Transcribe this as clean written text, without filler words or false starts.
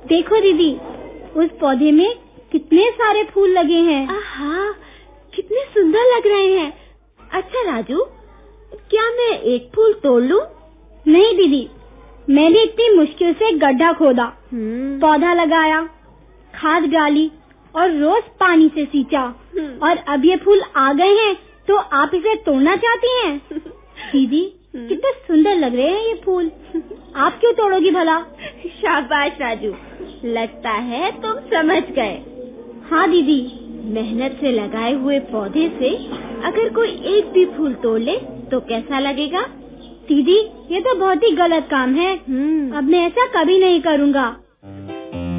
देखो दीदी, उस पौधे में कितने सारे फूल लगे हैं। आहा, कितने सुंदर लग रहे हैं। अच्छा राजू, क्या मैं एक फूल तोड़ लूं? नहीं दीदी, मैंने इतनी मुश्किल से गड्ढा खोदा, पौधा लगाया, खाद डाली और रोज पानी से सींचा, और अब ये फूल आ गए हैं तो आप इसे तोड़ना चाहती हैं? दीदी, कितने सुंदर लग रहे हैं ये फूल, आप क्यों तोड़ोगी भला? शाबाश राजू, लगता है तुम समझ गए। हाँ दीदी, मेहनत से लगाए हुए पौधे से अगर कोई एक भी फूल तोड़ ले तो कैसा लगेगा? दीदी, ये तो बहुत ही गलत काम है। अब मैं ऐसा कभी नहीं करूँगा।